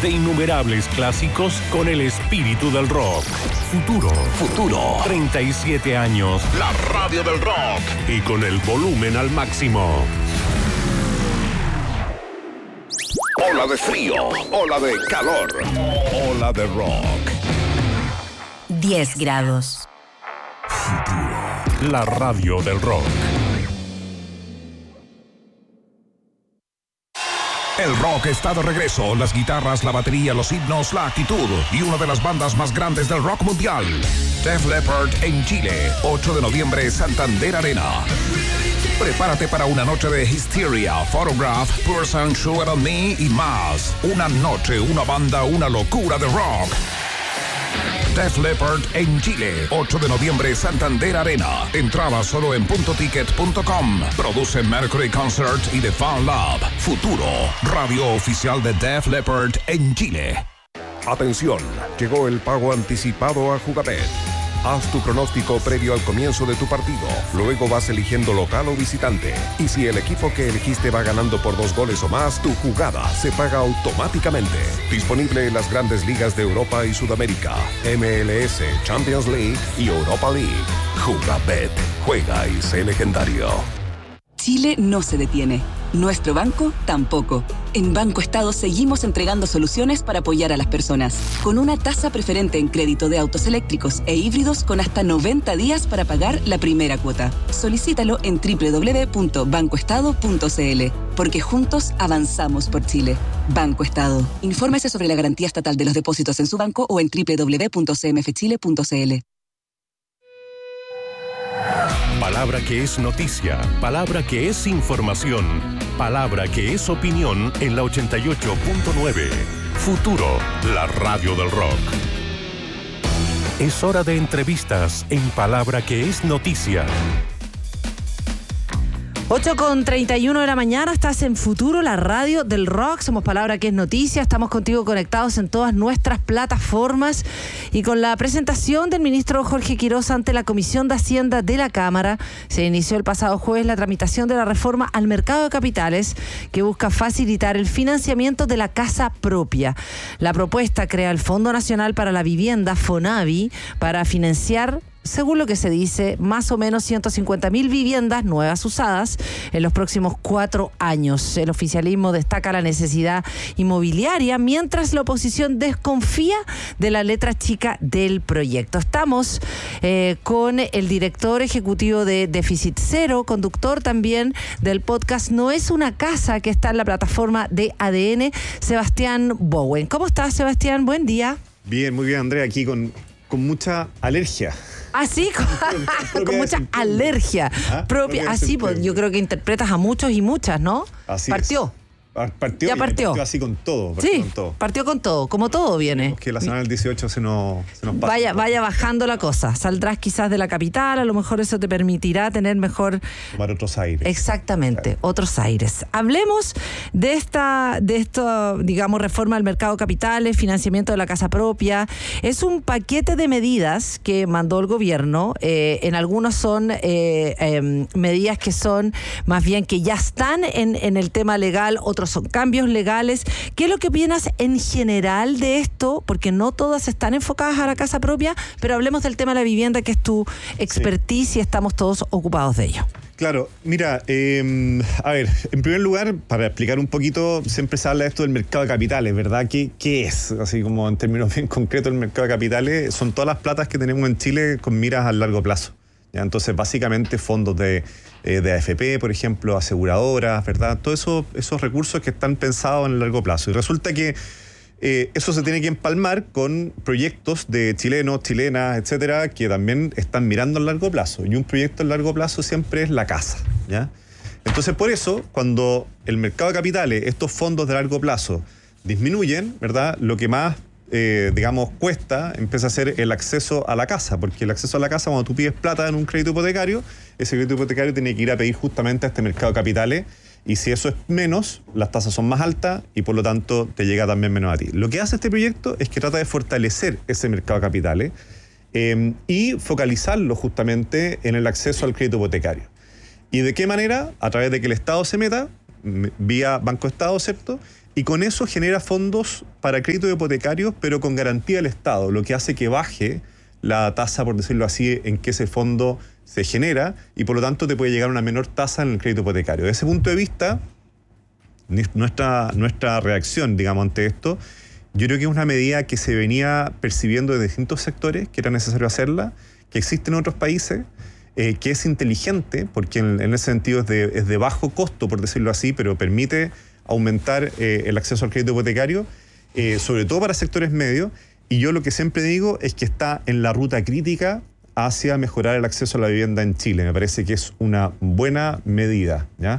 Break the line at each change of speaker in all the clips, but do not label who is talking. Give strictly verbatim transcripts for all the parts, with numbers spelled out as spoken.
de innumerables clásicos con el espíritu del rock. Futuro. Futuro. treinta y siete años. La radio del rock. Y con el volumen al máximo. Ola de frío. Ola de calor. Ola de rock.
diez grados.
Futuro. La radio del rock.
El rock está de regreso, las guitarras, la batería, los himnos, la actitud y una de las bandas más grandes del rock mundial. Def Leppard en Chile, ocho de noviembre, Santander Arena. Prepárate para una noche de Hysteria, Photograph, Person, Sugar on Me y más. Una noche, una banda, una locura de rock. Def Leppard en Chile, ocho de noviembre, Santander Arena. Entrada solo en punto ticket punto com. Produce Mercury Concert y The Fan Lab. Futuro, radio oficial de Def Leppard en Chile.
Atención, llegó el pago anticipado a Jugabet. Haz tu pronóstico previo al comienzo de tu partido. Luego vas eligiendo local o visitante. Y si el equipo que elegiste va ganando por dos goles o más, tu jugada se paga automáticamente. Disponible en las grandes ligas de Europa y Sudamérica, M L S, Champions League y Europa League. Jugabet. Juega y sé legendario.
Chile no se detiene. Nuestro banco tampoco. En Banco Estado seguimos entregando soluciones para apoyar a las personas. Con una tasa preferente en crédito de autos eléctricos e híbridos con hasta noventa días para pagar la primera cuota. Solicítalo en doble u doble u doble u punto banco estado punto c l. Porque juntos avanzamos por Chile. Banco Estado. Infórmese sobre la garantía estatal de los depósitos en su banco o en doble u doble u doble u punto c m f chile punto c l.
Palabra que es noticia, palabra que es información, palabra que es opinión en la ochenta y ocho punto nueve. Futuro, la radio del rock. Es hora de entrevistas en Palabra que es noticia.
ocho con treinta y uno de la mañana, estás en Futuro, la radio del rock. Somos Palabra que es noticia, estamos contigo conectados en todas nuestras plataformas y con la presentación del ministro Jorge Quiroz ante la Comisión de Hacienda de la Cámara, se inició el pasado jueves la tramitación de la reforma al mercado de capitales que busca facilitar el financiamiento de la casa propia. La propuesta crea el Fondo Nacional para la Vivienda, FONAVI, para financiar, según lo que se dice, más o menos ciento cincuenta mil viviendas nuevas usadas en los próximos cuatro años. El oficialismo destaca la necesidad inmobiliaria, mientras la oposición desconfía de la letra chica del proyecto. Estamos eh, con el director ejecutivo de Déficit Cero, conductor también del podcast No es una casa, que está en la plataforma de A D N, Sebastián Bowen. ¿Cómo estás, Sebastián? Buen día.
Bien, muy bien, Andrea, aquí con, con mucha alergia.
Ah, sí, con, con mucha alergia
¿Ah?
propia. Así, pues yo creo que interpretas a muchos y muchas, ¿no?
Así
partió.
Es. Partió,
ya partió.
partió así con todo. Partió
sí,
con todo.
partió con todo, como todo viene.
Que la semana del dieciocho se nos, se nos pasa.
Vaya, vaya bajando la cosa. Saldrás quizás de la capital, a lo mejor eso te permitirá tener mejor...
Tomar otros aires.
Exactamente, claro. Otros aires. Hablemos de esta, de esta, digamos, reforma al mercado de capitales, financiamiento de la casa propia. Es un paquete de medidas que mandó el gobierno. Eh, en algunos son eh, eh, medidas que son más bien que ya están en, en el tema legal, otros son cambios legales. ¿Qué es lo que opinas en general de esto? Porque no todas están enfocadas a la casa propia, pero hablemos del tema de la vivienda, que es tu expertise, sí. Y estamos todos ocupados de ello.
Claro, mira, eh, a ver, en primer lugar, para explicar un poquito, siempre se habla de esto del mercado de capitales, ¿verdad? ¿Qué, qué es? Así como en términos bien concretos, el mercado de capitales son todas las platas que tenemos en Chile con miras a largo plazo. ¿Ya? Entonces, básicamente, fondos de, eh, de A F P, por ejemplo, aseguradoras, ¿verdad? Todos eso, esos recursos que están pensados en el largo plazo. Y resulta que eh, eso se tiene que empalmar con proyectos de chilenos, chilenas, etcétera, que también están mirando a largo plazo. Y un proyecto a largo plazo siempre es la casa, ¿ya? Entonces, por eso, cuando el mercado de capitales, estos fondos de largo plazo, disminuyen, ¿verdad? Lo que más... Eh, digamos, cuesta, empieza a ser el acceso a la casa, porque el acceso a la casa, cuando tú pides plata en un crédito hipotecario, ese crédito hipotecario tiene que ir a pedir justamente a este mercado de capitales, y si eso es menos, las tasas son más altas y por lo tanto te llega también menos a ti. Lo que hace este proyecto es que trata de fortalecer ese mercado de capitales eh, y focalizarlo justamente en el acceso al crédito hipotecario. ¿Y de qué manera? A través de que el Estado se meta, vía Banco Estado, ¿cierto?, y con eso genera fondos para créditos hipotecarios, pero con garantía del Estado, lo que hace que baje la tasa, por decirlo así, en que ese fondo se genera, y por lo tanto te puede llegar a una menor tasa en el crédito hipotecario. Desde ese punto de vista, nuestra, nuestra reacción, digamos, ante esto, yo creo que es una medida que se venía percibiendo de distintos sectores, que era necesario hacerla, que existe en otros países, eh, que es inteligente, porque en, en ese sentido es de, es de bajo costo, por decirlo así, pero permite aumentar eh, el acceso al crédito hipotecario, eh, sobre todo para sectores medios. Y yo lo que siempre digo es que está en la ruta crítica hacia mejorar el acceso a la vivienda en Chile. Me parece que es una buena medida, ¿ya?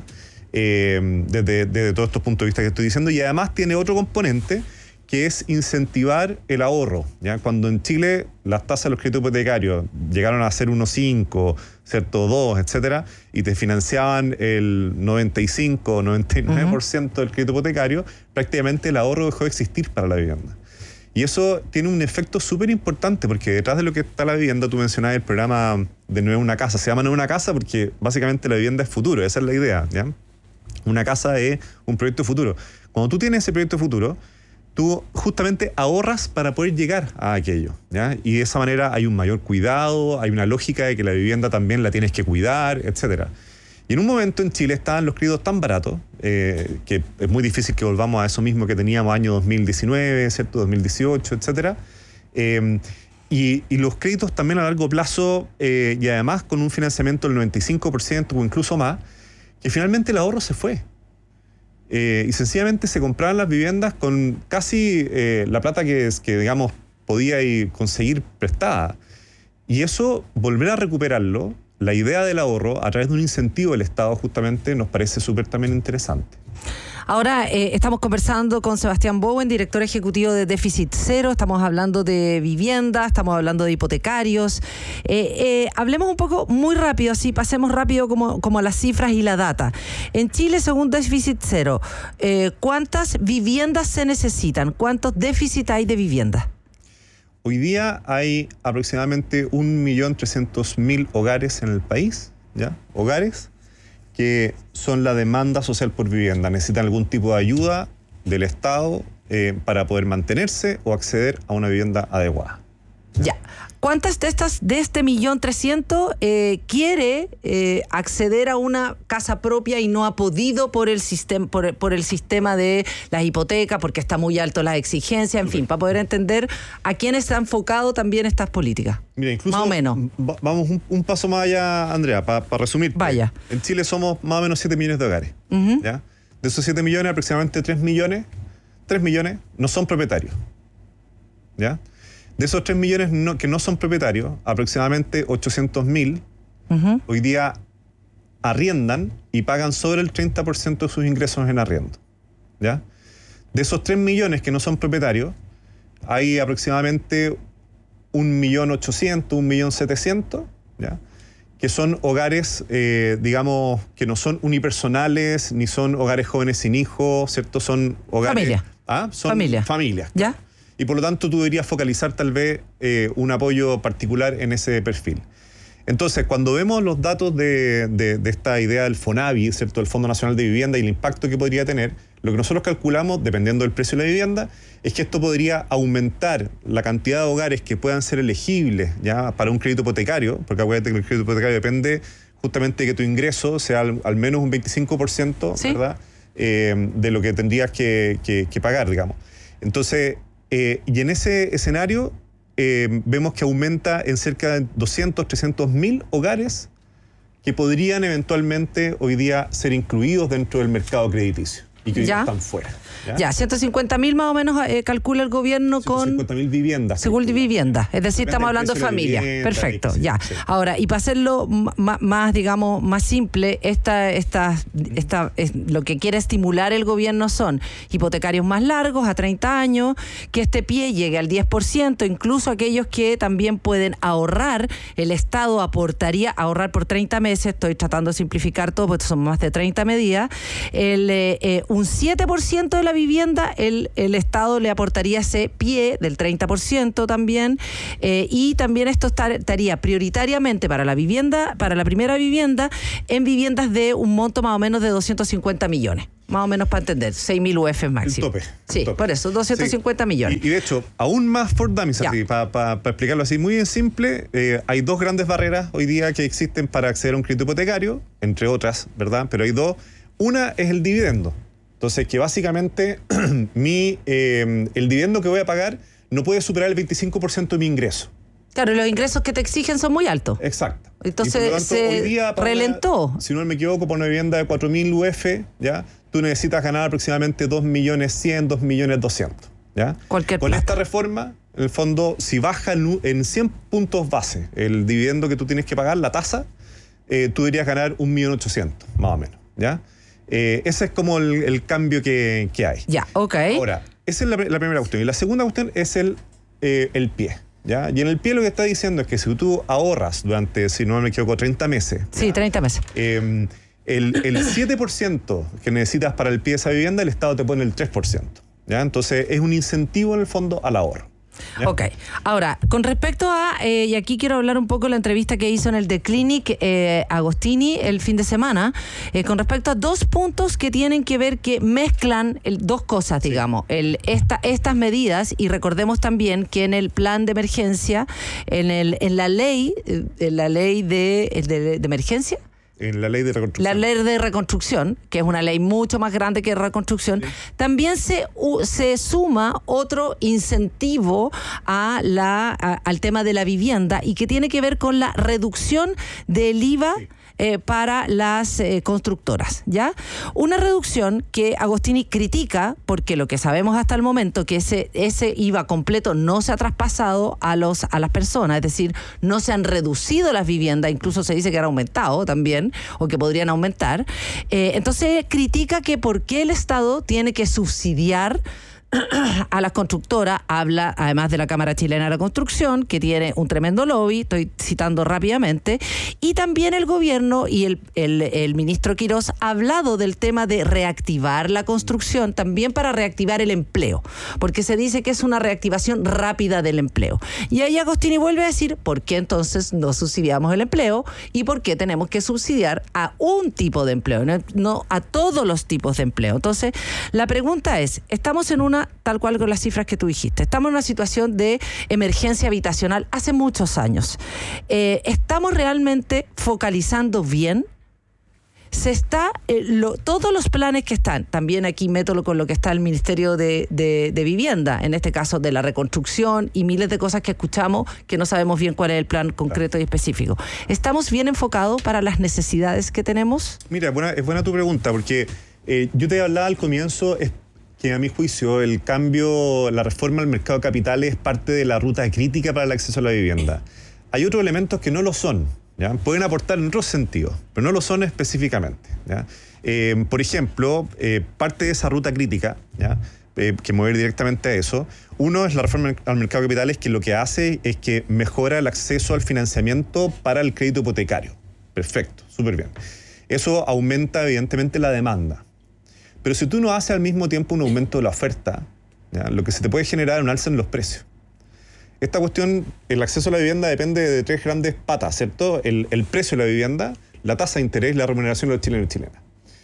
Eh, desde, desde todos estos puntos de vista que estoy diciendo. Y además tiene otro componente, que es incentivar el ahorro, ¿ya? Cuando en Chile las tasas de los créditos hipotecarios llegaron a ser uno coma cinco, ¿cierto? dos, etcétera, y te financiaban el noventa y cinco, noventa y nueve por ciento uh-huh. del crédito hipotecario, prácticamente el ahorro dejó de existir para la vivienda. Y eso tiene un efecto súper importante, porque detrás de lo que está la vivienda, tú mencionabas el programa de Nueva Una Casa. Se llama Nueva Una Casa porque básicamente la vivienda es futuro, esa es la idea, ¿ya? Una casa es un proyecto futuro. Cuando tú tienes ese proyecto futuro, tú justamente ahorras para poder llegar a aquello, ¿ya? Y de esa manera hay un mayor cuidado, hay una lógica de que la vivienda también la tienes que cuidar, etcétera. Y en un momento en Chile estaban los créditos tan baratos eh, que es muy difícil que volvamos a eso mismo que teníamos año dos mil diecinueve, ¿cierto? dos mil dieciocho, etcétera. Eh, y, y los créditos también a largo plazo eh, y además con un financiamiento del noventa y cinco por ciento o incluso más, que finalmente el ahorro se fue. Eh, y sencillamente se compraban las viviendas con casi eh, la plata que, que digamos, podía ir conseguir prestada. Y eso, volver a recuperarlo, la idea del ahorro a través de un incentivo del Estado justamente nos parece súper también interesante.
Ahora eh, estamos conversando con Sebastián Bowen, director ejecutivo de Déficit Cero. Estamos hablando de vivienda, estamos hablando de hipotecarios. Eh, eh, hablemos un poco muy rápido, así pasemos rápido como, como las cifras y la data. En Chile, según Déficit Cero, eh, ¿cuántas viviendas se necesitan? ¿Cuántos déficits hay de vivienda?
Hoy día hay aproximadamente un millón trescientos mil hogares en el país, ¿ya? Hogares que son la demanda social por vivienda. Necesitan algún tipo de ayuda del Estado eh, para poder mantenerse o acceder a una vivienda adecuada.
Ya. ¿Cuántas de estas, de este millón trescientos, eh, quiere eh, acceder a una casa propia y no ha podido por el sistema, por, por el sistema de las hipotecas, porque está muy alto la exigencia, en fin, para poder entender a quién está enfocado también estas políticas?
Mira, incluso
más o menos.
Va, vamos un, un paso más allá, Andrea, para pa resumir.
Vaya.
En Chile somos más o menos siete millones de hogares.
Uh-huh.
¿Ya? De esos siete millones, aproximadamente tres millones, tres millones no son propietarios. ¿Ya? De esos tres millones no, que no son propietarios, aproximadamente ochocientos mil uh-huh. hoy día arriendan y pagan sobre el treinta por ciento de sus ingresos en arriendo. ¿Ya? De esos tres millones que no son propietarios, hay aproximadamente un millón ochocientos, un millón setecientos, ¿ya? Que son hogares, eh, digamos, que no son unipersonales, ni son hogares jóvenes sin hijos, ¿cierto? Son hogares...
Familia.
¿Ah? Son
Familia.
familias.
¿Ya?
Y por lo tanto tú deberías focalizar tal vez eh, un apoyo particular en ese perfil. Entonces, cuando vemos los datos de, de, de esta idea del FONAVI, ¿cierto? El Fondo Nacional de Vivienda y el impacto que podría tener, lo que nosotros calculamos, dependiendo del precio de la vivienda, es que esto podría aumentar la cantidad de hogares que puedan ser elegibles ya para un crédito hipotecario, porque acuérdate que el crédito hipotecario depende justamente de que tu ingreso sea al, al menos un veinticinco por ciento, ¿sí? ¿Verdad? Eh, de lo que tendrías que, que, que pagar, digamos. Entonces, Eh, y en ese escenario eh, vemos que aumenta en cerca de doscientos, trescientos mil hogares que podrían eventualmente hoy día ser incluidos dentro del mercado crediticio y que hoy día están fuera. ¿Ya?
Ya, ciento cincuenta mil más o menos eh, calcula el gobierno con...
ciento cincuenta mil viviendas.
Según vivienda, es decir, estamos hablando de familia. Perfecto, ya. Sí. Ahora, y para hacerlo más, digamos, más simple, esta, esta, esta, es, lo que quiere estimular el gobierno son hipotecarios más largos, a treinta años, que este pie llegue al diez por ciento, incluso aquellos que también pueden ahorrar. El Estado aportaría, ahorrar por treinta meses, estoy tratando de simplificar todo, porque son más de treinta medidas, el, eh, un siete por ciento de la vivienda, el, el Estado le aportaría ese pie del treinta por ciento también, eh, y también esto estaría prioritariamente para la vivienda, para la primera vivienda, en viviendas de un monto más o menos de doscientos cincuenta millones. más o menos para entender, seis mil U F máximo.
El tope.
Sí,
el tope.
por eso, doscientos cincuenta
sí.
millones.
Y, y de hecho, aún más for dummies, para pa, pa explicarlo así muy en simple, eh, hay dos grandes barreras hoy día que existen para acceder a un crédito hipotecario, entre otras, ¿verdad? Pero hay dos. Una es el dividendo. Entonces, que básicamente mi, eh, el dividendo que voy a pagar no puede superar el veinticinco por ciento de mi ingreso.
Claro, y los ingresos que te exigen son muy altos.
Exacto.
Entonces
y por lo tanto,
se
hoy día, para
relentó.
Una, si no me equivoco, para una vivienda de cuatro mil U F, ¿ya? Tú necesitas ganar aproximadamente dos millones cien, dos millones doscientos. ¿Ya?
Cualquier
Con
plata.
esta reforma, en el fondo, si baja en cien puntos base el dividendo que tú tienes que pagar, la tasa, eh, tú deberías ganar un millón ochocientos, más o menos. ¿Ya? Eh, ese es como el, el cambio que, que hay.
Ya, ok.
Ahora, esa es la, la primera cuestión. Y la segunda cuestión es el, eh, el pie. ¿Ya? Y en el pie lo que está diciendo es que si tú ahorras durante, si no me equivoco, treinta meses.
Sí,
¿ya?
treinta meses.
Eh, el, el siete por ciento que necesitas para el pie de esa vivienda, el Estado te pone el tres por ciento. ¿Ya? Entonces es un incentivo en el fondo al ahorro. ¿Ya?
Ok, ahora, con respecto a, eh, y aquí quiero hablar un poco de la entrevista que hizo en el The Clinic eh, Agostini el fin de semana, eh, con respecto a dos puntos que tienen que ver, que mezclan el, dos cosas, sí. digamos, el, esta, estas medidas, y recordemos también que en el plan de emergencia, en, el, en la ley, en la ley de, de, de emergencia,
En la ley de reconstrucción.
La ley de reconstrucción, que es una ley mucho más grande que reconstrucción, sí. también se, uh, se suma otro incentivo a la, a, al tema de la vivienda, y que tiene que ver con la reducción del I V A sí. eh, para las eh, constructoras, ¿ya? Una reducción que Agostini critica, porque lo que sabemos hasta el momento, que ese, ese I V A completo no se ha traspasado a, los, a las personas, es decir, no se han reducido las viviendas, incluso se dice que han aumentado también, o que podrían aumentar. Eh, entonces critica que por qué el Estado tiene que subsidiar a las constructoras. Habla además de la Cámara Chilena de la Construcción, que tiene un tremendo lobby, estoy citando rápidamente, y también el gobierno y el, el, el ministro Quirós ha hablado del tema de reactivar la construcción, también para reactivar el empleo, porque se dice que es una reactivación rápida del empleo. Y ahí Agostini vuelve a decir, ¿por qué entonces no subsidiamos el empleo? ¿Y por qué tenemos que subsidiar a un tipo de empleo, no, no a todos los tipos de empleo? Entonces, la pregunta es, estamos en una, tal cual con las cifras que tú dijiste, estamos en una situación de emergencia habitacional hace muchos años. Eh, ¿Estamos realmente focalizando bien? Se está, eh, lo, todos los planes que están, también aquí mételo con lo que está el Ministerio de, de, de Vivienda, en este caso de la reconstrucción y miles de cosas que escuchamos que no sabemos bien cuál es el plan concreto y específico. ¿Estamos bien enfocados para las necesidades que tenemos?
Mira, buena, es buena tu pregunta, porque eh, yo te hablaba al comienzo, es que a mi juicio el cambio, la reforma al mercado de capitales es parte de la ruta crítica para el acceso a la vivienda. Hay otros elementos que no lo son, ¿ya? Pueden aportar en otros sentidos, pero no lo son específicamente, ¿ya? Eh, por ejemplo, eh, parte de esa ruta crítica, ¿ya? Eh, que mover directamente a eso. Uno es la reforma al mercado de capitales, que lo que hace es que mejora el acceso al financiamiento para el crédito hipotecario. Perfecto, súper bien. Eso aumenta evidentemente la demanda. Pero si tú no haces al mismo tiempo un aumento de la oferta, ¿ya? Lo que se te puede generar es un alza en los precios. Esta cuestión, el acceso a la vivienda depende de tres grandes patas, ¿cierto? El, el precio de la vivienda, la tasa de interés y la remuneración de los chilenos y chilenas.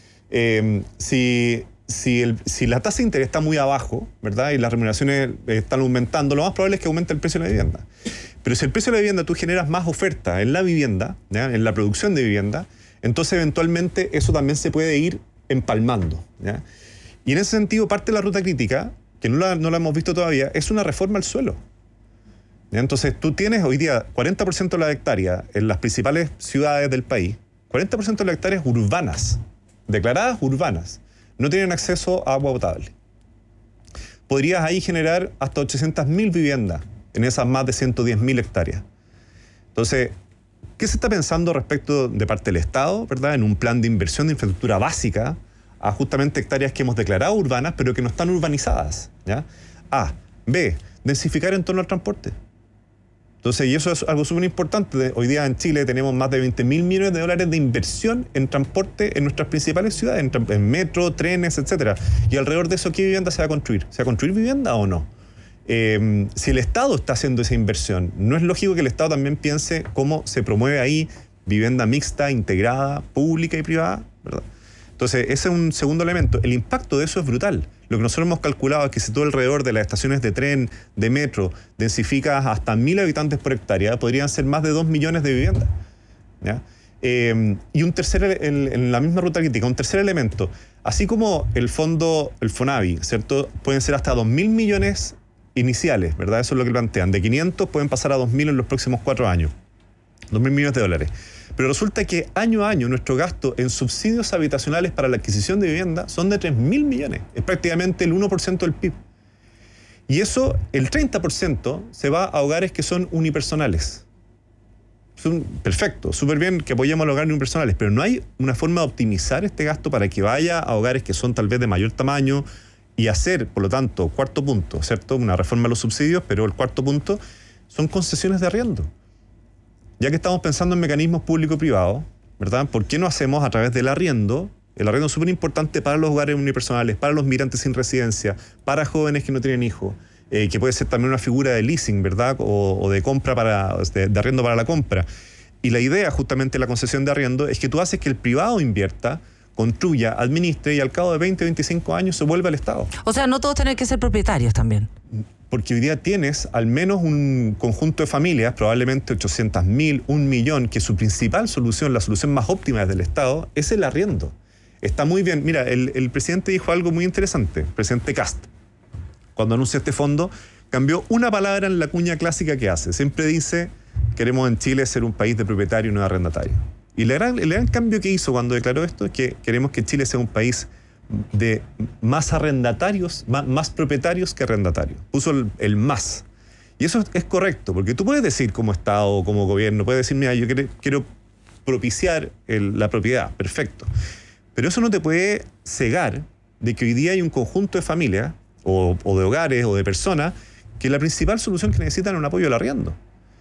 Eh, si, si, el, si la tasa de interés está muy abajo, ¿verdad? Y las remuneraciones están aumentando, lo más probable es que aumente el precio de la vivienda. Pero si el precio de la vivienda tú generas más oferta en la vivienda, ¿ya? En la producción de vivienda, entonces eventualmente eso también se puede ir empalmando, ¿ya? Y en ese sentido, parte de la ruta crítica, que no la, no la hemos visto todavía, es una reforma al suelo, ¿ya? Entonces, tú tienes hoy día cuarenta por ciento de las hectáreas en las principales ciudades del país, cuarenta por ciento de las hectáreas urbanas, declaradas urbanas, no tienen acceso a agua potable. Podrías ahí generar hasta ochocientas mil viviendas en esas más de ciento diez mil hectáreas. Entonces, ¿qué se está pensando respecto de parte del Estado, ¿verdad? En un plan de inversión de infraestructura básica a justamente hectáreas que hemos declarado urbanas, pero que no están urbanizadas, ¿ya? A. B. Densificar en torno al transporte. Entonces, y eso es algo súper importante. Hoy día en Chile tenemos más de veinte mil millones de dólares de inversión en transporte en nuestras principales ciudades, en, en metro, trenes, etcétera. Y alrededor de eso, ¿qué vivienda se va a construir? ¿Se va a construir vivienda o no? Eh, si el Estado está haciendo esa inversión, ¿no es lógico que el Estado también piense cómo se promueve ahí vivienda mixta, integrada, pública y privada, ¿verdad? Entonces, ese es un segundo elemento. El impacto de eso es brutal. Lo que nosotros hemos calculado es que si tú alrededor de las estaciones de tren, de metro, densificas hasta mil habitantes por hectárea, podrían ser más de dos millones de viviendas. ¿Ya? Eh, y un tercer, en, en la misma ruta crítica, un tercer elemento. Así como el fondo, el FONAVI, ¿cierto? Pueden ser hasta dos mil millones iniciales, ¿verdad? Eso es lo que plantean. De quinientos pueden pasar a dos mil en los próximos cuatro años. dos mil millones de dólares. Pero resulta que año a año nuestro gasto en subsidios habitacionales para la adquisición de vivienda son de tres mil millones. Es prácticamente el uno por ciento del P I B. Y eso, el treinta por ciento, se va a hogares que son unipersonales. Son, perfecto, súper bien que apoyemos a los hogares unipersonales, pero no hay una forma de optimizar este gasto para que vaya a hogares que son tal vez de mayor tamaño y hacer, por lo tanto, cuarto punto, ¿cierto? Una reforma de los subsidios, pero el cuarto punto son concesiones de arriendo. Ya que estamos pensando en mecanismos público-privados, ¿verdad? ¿Por qué no hacemos a través del arriendo? El arriendo es súper importante para los hogares unipersonales, para los migrantes sin residencia, para jóvenes que no tienen hijos, eh, que puede ser también una figura de leasing, ¿verdad? O, o de compra para, de, de arriendo para la compra. Y la idea justamente de la concesión de arriendo es que tú haces que el privado invierta, construya, administre y al cabo de veinte, veinticinco años se vuelve al Estado.
O sea, no todos tienen que ser propietarios también.
Porque hoy día tienes al menos un conjunto de familias, probablemente ochocientas mil, un millón, que su principal solución, la solución más óptima desde el Estado, es el arriendo. Está muy bien. Mira, el, el presidente dijo algo muy interesante, el presidente Kast, cuando anunció este fondo, cambió una palabra en la cuña clásica que hace. Siempre dice, queremos en Chile ser un país de propietario y no de arrendatario. Y el gran, el gran cambio que hizo cuando declaró esto es que queremos que Chile sea un país de más arrendatarios, más, más propietarios que arrendatarios. Puso el, el más. Y eso es correcto, porque tú puedes decir como Estado o como gobierno, puedes decir, mira, yo quiero, quiero propiciar el, la propiedad, perfecto. Pero eso no te puede cegar de que hoy día hay un conjunto de familias, o, o de hogares, o de personas, que la principal solución que necesitan es un apoyo al arriendo.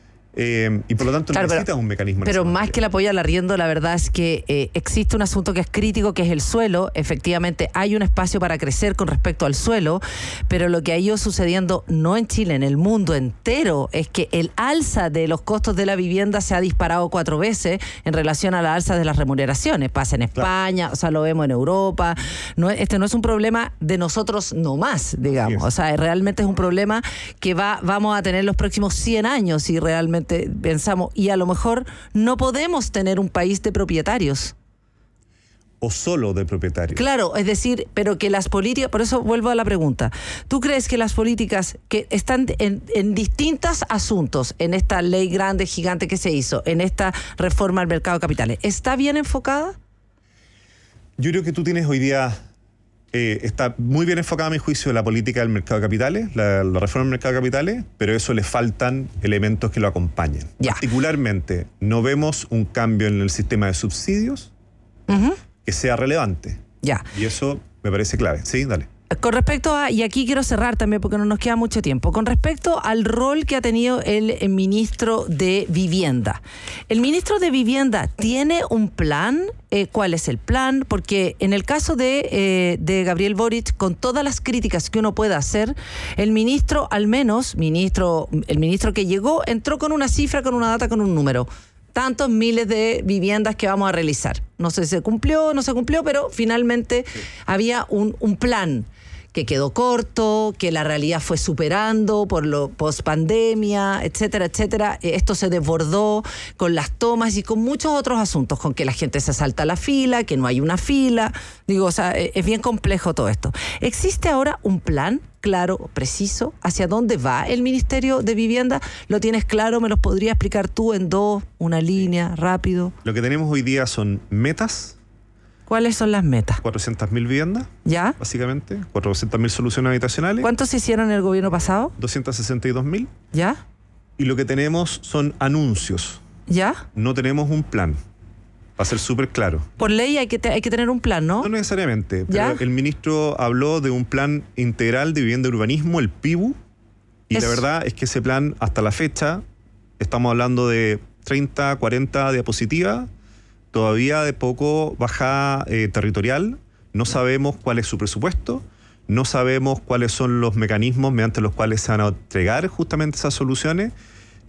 Eh, y por lo tanto claro, necesitas pero, un mecanismo.
Pero más que el apoyo al arriendo, la verdad es que eh, existe un asunto que es crítico, que es el suelo. Efectivamente, hay un espacio para crecer con respecto al suelo, pero lo que ha ido sucediendo, no en Chile, en el mundo entero, es que el alza de los costos de la vivienda se ha disparado cuatro veces en relación a la alza de las remuneraciones. Pasa en España, claro. O sea, lo vemos en Europa. No, este no es un problema de nosotros nomás, digamos. O sea, realmente es un problema que va, vamos a tener los próximos cien años y realmente pensamos, y a lo mejor no podemos tener un país de propietarios.
O solo de propietarios.
Claro, es decir, pero que las políticas, por eso vuelvo a la pregunta, ¿tú crees que las políticas que están en, en distintos asuntos, en esta ley grande, gigante que se hizo, en esta reforma al mercado de capitales, está bien enfocada?
Yo creo que tú tienes hoy día... Eh, está muy bien enfocada, a mi juicio, la política del mercado de capitales, la, la reforma del mercado de capitales, pero eso le faltan elementos que lo acompañen. Ya. Particularmente, no vemos un cambio en el sistema de subsidios uh-huh. que sea relevante.
Ya.
Y eso me parece clave. Sí, dale.
Con respecto a, y aquí quiero cerrar también porque no nos queda mucho tiempo, con respecto al rol que ha tenido el, el ministro de Vivienda. ¿El ministro de Vivienda tiene un plan? Eh, ¿Cuál es el plan? Porque en el caso de, eh, de Gabriel Boric, con todas las críticas que uno pueda hacer, el ministro, al menos, ministro, el ministro que llegó, entró con una cifra, con una data, con un número. Tantos miles de viviendas que vamos a realizar. No sé si se cumplió, no se cumplió, pero finalmente sí. había un, un plan que quedó corto, que la realidad fue superando por lo post-pandemia, etcétera, etcétera. Esto se desbordó con las tomas y con muchos otros asuntos, con que la gente se salta la fila, que no hay una fila. Digo, o sea, es bien complejo todo esto. ¿Existe ahora un plan claro, preciso, hacia dónde va el Ministerio de Vivienda? ¿Lo tienes claro? ¿Me los podrías explicar tú en dos, una línea, rápido?
Lo que tenemos hoy día son metas.
¿Cuáles son las metas?
cuatrocientas mil viviendas,
¿ya?
Básicamente, cuatrocientas mil soluciones habitacionales.
¿Cuántos se hicieron en el gobierno pasado?
doscientas sesenta y dos mil.
¿Ya?
Y lo que tenemos son anuncios.
¿Ya?
No tenemos un plan. Va a ser súper claro.
Por ley hay que, te, hay que tener un plan, ¿no?
No necesariamente, pero
¿ya?
El ministro habló de un plan integral de vivienda y urbanismo, el P I B U, y Eso. La verdad es que ese plan, hasta la fecha, estamos hablando de treinta, cuarenta diapositivas, todavía de poco bajada eh, territorial, no sabemos cuál es su presupuesto, no sabemos cuáles son los mecanismos mediante los cuales se van a entregar justamente esas soluciones,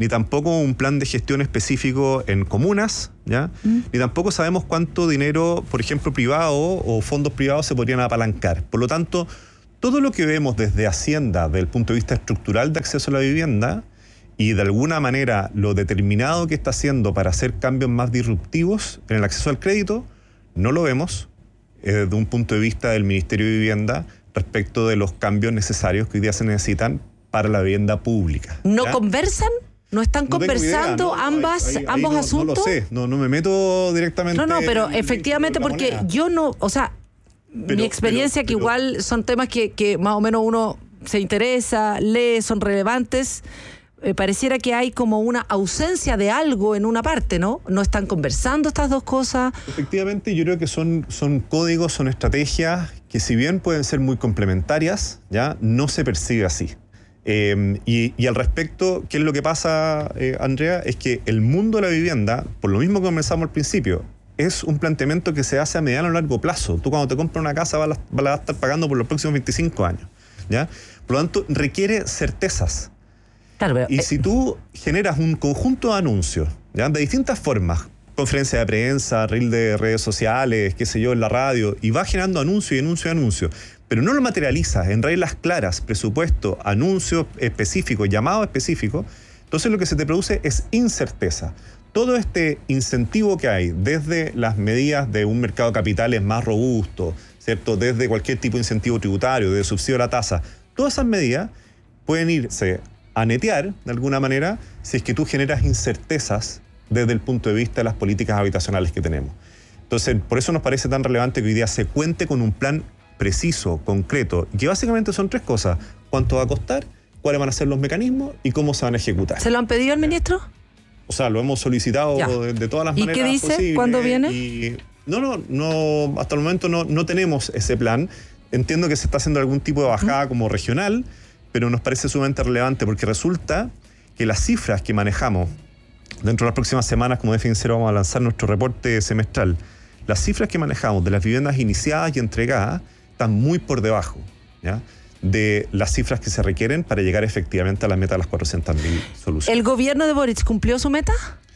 ni tampoco un plan de gestión específico en comunas, ¿ya? Mm. Ni tampoco sabemos cuánto dinero, por ejemplo, privado o fondos privados se podrían apalancar. Por lo tanto, todo lo que vemos desde Hacienda, desde el punto de vista estructural de acceso a la vivienda, y de alguna manera lo determinado que está haciendo para hacer cambios más disruptivos en el acceso al crédito, no lo vemos eh, desde un punto de vista del Ministerio de Vivienda respecto de los cambios necesarios que hoy día se necesitan para la vivienda pública.
¿No
¿ya?
conversan? ¿No están
no
conversando
idea, no,
ambas,
ahí, ahí,
ambos
ahí no,
asuntos?
No lo sé, no, no me meto directamente.
No, no, pero
en,
efectivamente
en
porque
moneda.
yo no, o sea, pero, mi experiencia pero, pero, que igual son temas que, que más o menos uno se interesa, lee, son relevantes. Eh, pareciera que hay como una ausencia de algo en una parte, ¿no? ¿No están conversando estas dos cosas?
Efectivamente, yo creo que son, son códigos, son estrategias que si bien pueden ser muy complementarias, ya no se percibe así. Eh, y, y al respecto, ¿qué es lo que pasa, eh, Andrea? Es que el mundo de la vivienda, por lo mismo que comenzamos al principio, es un planteamiento que se hace a mediano o largo plazo. Tú cuando te compras una casa vas a, vas a estar pagando por los próximos veinticinco años, ¿ya? Por lo tanto, requiere certezas.
Claro, pero,
y
eh,
si tú generas un conjunto de anuncios, ¿ya? De distintas formas, conferencia de prensa, reel de redes sociales, qué sé yo, en la radio, y vas generando anuncio y anuncio y anuncio, pero no lo materializas en reglas claras, presupuesto, anuncios específicos, llamados específicos, entonces lo que se te produce es incerteza. Todo este incentivo que hay, desde las medidas de un mercado de capitales más robusto, ¿cierto? Desde cualquier tipo de incentivo tributario, de subsidio a la tasa, todas esas medidas pueden irse a netear, de alguna manera, si es que tú generas incertezas desde el punto de vista de las políticas habitacionales que tenemos. Entonces, por eso nos parece tan relevante que hoy día se cuente con un plan preciso, concreto, que básicamente son tres cosas: cuánto va a costar, cuáles van a ser los mecanismos y cómo se van a ejecutar.
¿Se lo han pedido al ministro?
O sea, lo hemos solicitado de, de todas las
¿Y
maneras
qué dice?
posibles.
¿Cuándo viene?
Y no, no, no, hasta el momento no, no tenemos ese plan. Entiendo que se está haciendo algún tipo de bajada uh-huh. como regional, pero nos parece sumamente relevante porque resulta que las cifras que manejamos dentro de las próximas semanas, como de Fincero vamos a lanzar nuestro reporte semestral, las cifras que manejamos de las viviendas iniciadas y entregadas están muy por debajo, ¿ya? De las cifras que se requieren para llegar efectivamente a la meta de las cuatrocientas mil soluciones.
¿El gobierno de Boric cumplió su meta?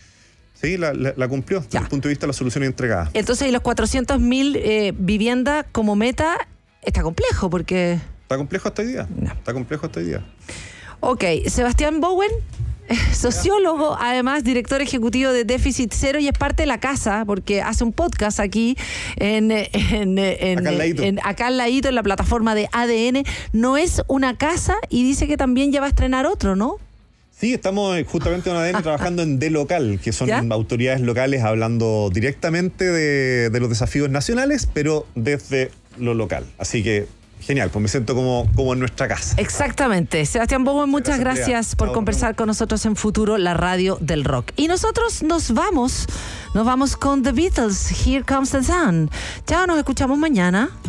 Sí, la, la, la cumplió desde el punto de vista de las soluciones entregadas.
Entonces, ¿y los cuatrocientas mil eh, viviendas como meta está complejo? Porque...
Está complejo hasta hoy día. No. Está complejo hasta hoy día.
Ok, Sebastián Bowen, sociólogo, además director ejecutivo de Déficit Cero y es parte de la casa porque hace un podcast aquí en, en, en,
acá, al ladito.
en acá al ladito en la plataforma de A D N. No es una casa y dice que también ya va a estrenar otro, ¿no?
Sí, estamos justamente en A D N trabajando en D Local, que son
¿Ya?
autoridades locales hablando directamente de, de los desafíos nacionales, pero desde lo local. Así que genial, pues me siento como, como en nuestra casa.
Exactamente. Sebastián Bowen, muchas gracias, gracias por Chao, conversar no. con nosotros en Futuro, la radio del rock. Y nosotros nos vamos, nos vamos con The Beatles, Here Comes the Sun. Chao, nos escuchamos mañana.